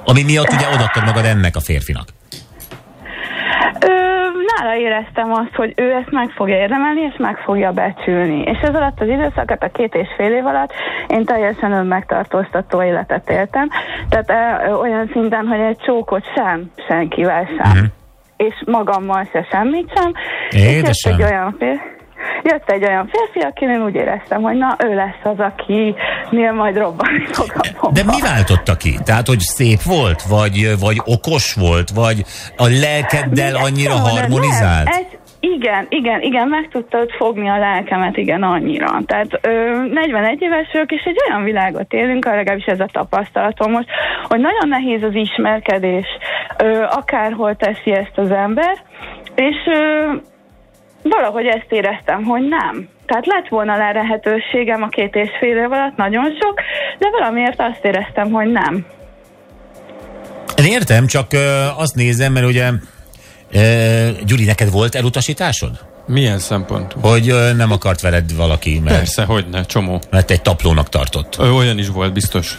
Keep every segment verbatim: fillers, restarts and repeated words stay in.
Ami miatt ugye odaadtad magad ennek a férfinak. Ö, nála éreztem azt, hogy ő ezt meg fogja érdemelni, és meg fogja becsülni. És ez alatt az időszakot, a két és fél év alatt én teljesen önmegtartóztató életet éltem. Tehát ö, olyan szinten, hogy egy csókot sem, senkivel sem. Uh-huh. És magammal se semmit sem. Édesem. És jött egy olyan férfi, jött egy olyan férfi, akinél úgy éreztem, hogy na, ő lesz az, akinél majd robbani fog a bomba. De mi váltotta ki? Tehát, hogy szép volt, vagy, vagy okos volt, vagy a lelkeddel annyira harmonizált? Nem, egy, igen, igen, igen, meg tudtad fogni a lelkemet, igen, annyira. Tehát ö, negyvenegy éves vagyok, és egy olyan világot élünk, legalábbis ez a tapasztalatom most, hogy nagyon nehéz az ismerkedés, ö, akárhol teszi ezt az ember, és ö, valahogy ezt éreztem, hogy nem. Tehát lett volna rá lehetőségem a két és fél év alatt, nagyon sok, de valamiért azt éreztem, hogy nem. Én értem, csak ö, azt nézem, mert ugye ö, Gyuri, neked volt elutasításod? Milyen szempont? Hogy ö, nem akart veled valaki, mert... Persze, hogyne, csomó. Mert egy taplónak tartott. Ö, olyan is volt, biztos.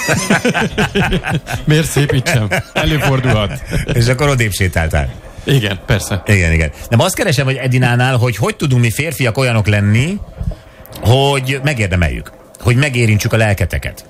Miért szépítsem? Előfordulhat. És akkor odébb sétáltál. Igen, persze. Igen, igen. Nem azt keresem, hogy Edinánál, hogy hogy tudunk mi férfiak olyanok lenni, hogy megérdemeljük, hogy megérintsük a lelketeket.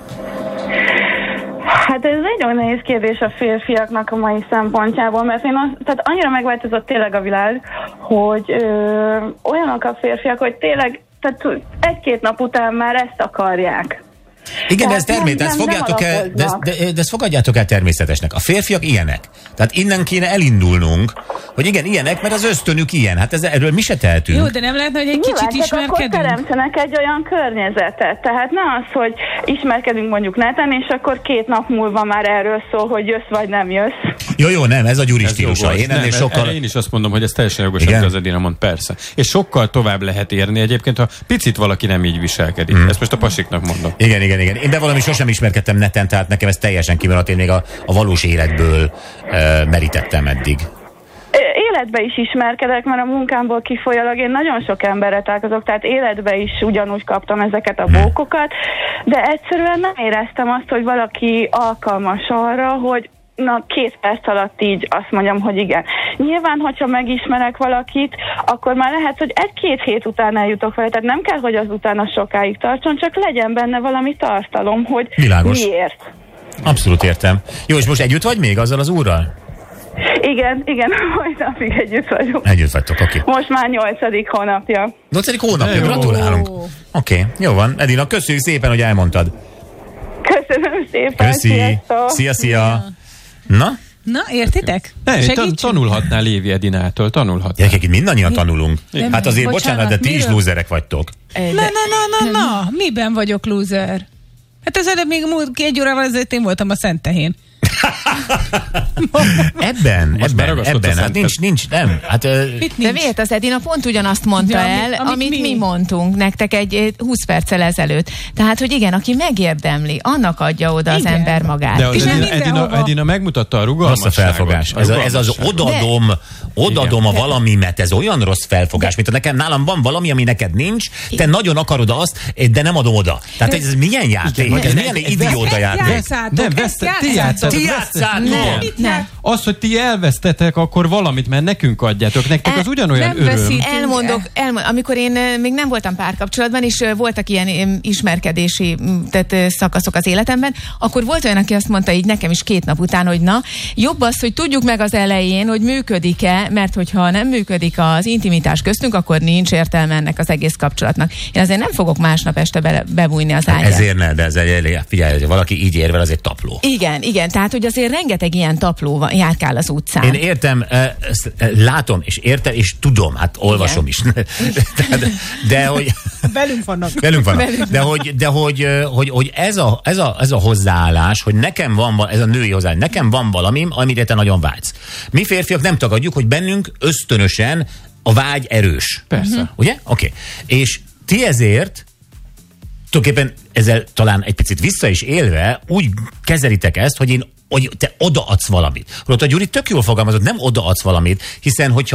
Hát ez egy nagyon nehéz kérdés a férfiaknak a mai szempontjából, mert én az, tehát annyira megváltozott tényleg a világ, hogy ö, olyanok a férfiak, hogy tényleg tehát egy-két nap után már ezt akarják. Igen, de ez természetes, ezt fogadjátok el, de, de, de ezt fogadjátok el természetesnek. A férfiak ilyenek. Tehát innen kéne elindulnunk, hogy igen, ilyenek, mert az ösztönük ilyen. Hát ez, erről mi se tehetünk. Jó, de nem lehetne, hogy egy Nyilván, kicsit ismerkedünk? Akkor teremtsenek egy olyan környezetet. Tehát ne az, hogy ismerkedünk mondjuk neten, és akkor két nap múlva már erről szól, hogy jössz vagy nem jössz. Jó, jó, nem, ez a Gyuri ez stílusa. Én ennél nem, sokkal... Én is azt mondom, hogy ez teljesen jogos, amit az Edina mond, persze. És sokkal tovább lehet érni egyébként, ha picit valaki nem így viselkedik. Mm. Ezt most a pasiknak mondom. Igen, igen, igen. Én de valami sosem ismerkedtem neten, tehát nekem ez teljesen kimaradt, én még a, a valós életből uh, merítettem eddig. Életbe is ismerkedek, mert a munkámból kifolyólag én nagyon sok emberre találkozok, tehát életbe is ugyanúgy kaptam ezeket a bókokat, de egyszerűen nem éreztem azt, hogy valaki alkalmas arra, hogy na, két perc alatt így azt mondjam, hogy igen. Nyilván, hogyha megismerek valakit, akkor már lehet, hogy egy-két hét után eljutok vele, tehát nem kell, hogy az utána sokáig tartson, csak legyen benne valami tartalom, hogy világos. Miért. Abszolút értem. Jó, és most együtt vagy még azzal az úrral? Igen, igen, majd napig együtt vagyok. Együtt vagytok, oké. Okay. Most már nyolcadik hónapja. Nyolcadik hónapja, gratulálunk. Oké, okay, jó van. Edina, köszönjük szépen, hogy elmondtad. Köszönöm szépen. Köszi. Sziasztok. Szia, szia. Na? Na, értitek? Ne, tan- tanulhatnál Lévi Edinától, tanulhatnál. Gyerekek, itt mindannyian tanulunk. De hát azért, bocsánat, bocsánat de ti is lúzerek vagytok. Na, na, na, na, na, miben vagyok lúzer? Hát ez előbb még múlt egy órával ezelőtt én voltam a Szentehén. ebben, ebben, ebben, hát nincs, nincs, nem. Hát, uh, de miért az Edina pont ugyanazt mondta ja, el, amit, amit mi? mi mondtunk nektek egy húsz perccel ezelőtt. Tehát, hogy igen, aki megérdemli, annak adja oda igen. az ember magát. De az Edina, Edina, Edina megmutatta a rugalmasságot. Rossz a felfogás. Ez, a, ez az odadom, odadom a valamimet, ez olyan rossz felfogás, mint a nekem, nálam van valami, ami neked nincs, te nagyon akarod azt, de nem adom oda. Tehát ez milyen játék? Ez milyen idióta játék? Nem, ti játszátok. Nem, nem. Az, hogy ti elvesztetek, akkor valamit, mert nekünk adjátok. Nektek az ugyanolyan öröm. Elmondok, elmond, amikor én még nem voltam párkapcsolatban, és voltak ilyen ismerkedési tehát, szakaszok az életemben, akkor volt olyan, aki azt mondta így nekem is két nap után, hogy na, jobb az, hogy tudjuk meg az elején, hogy működik-e, mert hogyha nem működik az intimitás köztünk, akkor nincs értelme ennek az egész kapcsolatnak. Én azért nem fogok másnap este be, bebújni az ágyba. Ezért ne, de ez egy, figyelj, hogy valaki így érvel, az egy tapló. Igen, igen, tehát hogy azért rengeteg ilyen tapló járkál az utcán. Én értem, ezt látom, és értem, és tudom, hát olvasom igen. is. de, de hogy... Velünk vannak. Velünk vannak. De hogy, de hogy, hogy, hogy ez, a, ez, a, ez a hozzáállás, hogy nekem van, ez a női hozzáállás, nekem van valamim, amire te nagyon vágysz. Mi férfiak nem tagadjuk, hogy bennünk ösztönösen a vágy erős. Persze. Ugye? Oké. Okay. És ti ezért tulajdonképpen ezzel talán egy picit vissza is élve úgy kezelitek ezt, hogy én hogy te odaadsz valamit. Holott a Gyuri tök jól fogalmazott, nem odaadsz valamit, hiszen hogyha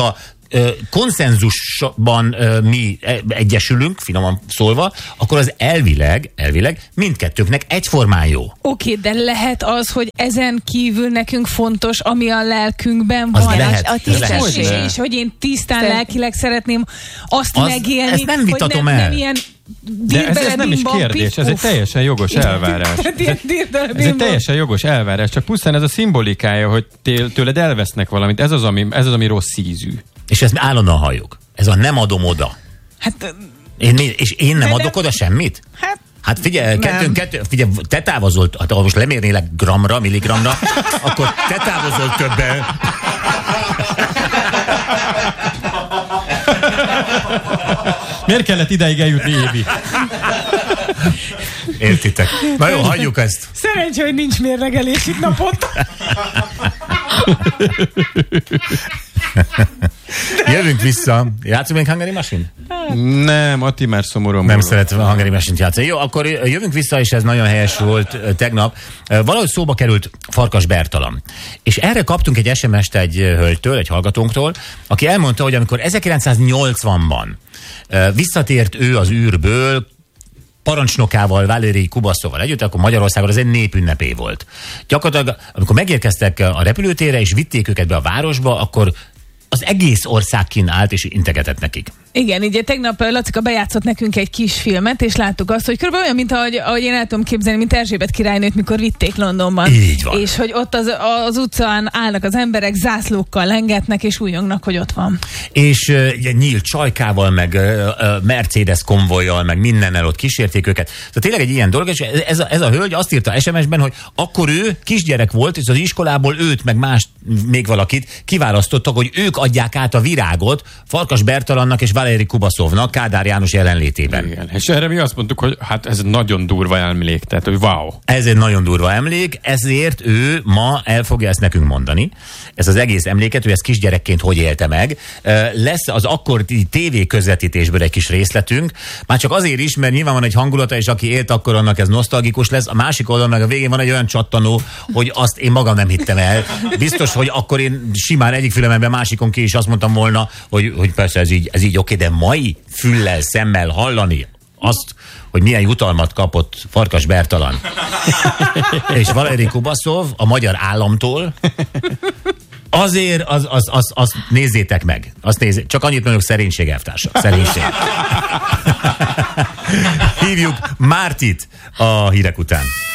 konszenzusban mi egyesülünk, finoman szólva, akkor az elvileg, elvileg mindkettőnknek egyformán jó. Oké, de lehet az, hogy ezen kívül nekünk fontos, ami a lelkünkben az van. Lehet, a tisztesség, és hogy én tisztán Szerint. lelkileg szeretném azt az, megélni, ezt nem vitatom hogy nem, el. nem ilyen de ez, ez nem is kérdés, ez egy teljesen jogos elvárás. Ez egy teljesen jogos elvárás, csak pusztán ez a szimbolikája, hogy tőled elvesznek valamit, ez az, ami, ez az, ami rossz ízű. És ezt állandóan halljuk. Ez a nem adom oda. Hát, én, és én nem de adok de, oda semmit? Hát, hát figyelj, kettőn, kettő, figyelj, te távozol, hát ha most lemérnélek gramra, milligramra, akkor te távozol többen. Miért kellett ideig eljutni, Évi? Értitek. Na jó, hagyjuk ezt. Szerencsé, hogy nincs mérlegelés itt naponta. Jövünk vissza. Játszunk még Hungary Machine? Nem, Atti már szomorúan. Nem szeret a Hungary Machine-t játszani. Jó, akkor jövünk vissza, és ez nagyon helyes volt tegnap. Valahogy szóba került Farkas Bertalan. És erre kaptunk egy es em est egy hölgytől, egy hallgatónktól, aki elmondta, hogy amikor ezerkilencszáznyolcvanban visszatért ő az űrből, parancsnokával, Valeri Kubaszóval együtt, akkor Magyarországon ez egy népünnepé volt. Gyakorlatilag, amikor megérkeztek a repülőtérre, és vitték őket be a városba, akkor az egész ország kínállt, és integetett nekik. Igen, így tegnap Lacika bejátszott nekünk egy kis filmet, és láttuk azt, hogy körülbelül olyan, mint ahogy, ahogy én el tudom képzelni, mint Erzsébet királynőt, mikor vitték Londonban. Így van. És hogy ott az, az utcán állnak az emberek, zászlókkal lengetnek, és újongnak, hogy ott van. És uh, nyílt csajkával, meg uh, Mercedes konvojjal, meg mindennel ott kísérték őket. Tehát tényleg egy ilyen dolog, és ez a, ez a hölgy azt írta es em es-ben, hogy akkor ő kisgyerek volt, és az iskolából őt, meg más, még valakit kiválasztottak, hogy ők adják át a virágot Farkas Bertalannak és Valeri Kubaszovnak Kádár János jelenlétében. Igen. És erre mi azt mondtuk, hogy hát ez nagyon durva emlék, tehát hogy wow. Ez egy nagyon durva emlék, ezért ő ma el fogja ezt nekünk mondani. Ez az egész emléket, hogy ezt kisgyerekként hogy élte meg. Lesz az akkori tévé közvetítésből egy kis részletünk, már csak azért is, mert nyilván van egy hangulata, és aki élt akkor, annak ez nosztalgikus lesz. A másik oldalon meg a végén van egy olyan csattanó, hogy azt én magam nem hittem el. Biztos, hogy akkor én simán egyik fülemben, másikon ki is azt mondtam volna, hogy, hogy persze ez így, ez így oké, de mai füllel, szemmel hallani azt, hogy milyen jutalmat kapott Farkas Bertalan és Valeri Kubaszov a magyar államtól, azért az, az, az, az nézzétek meg. Azt nézzé, csak annyit mondjuk, szerénység, elvtársak. Szerénység. Hívjuk Mártit a hírek után.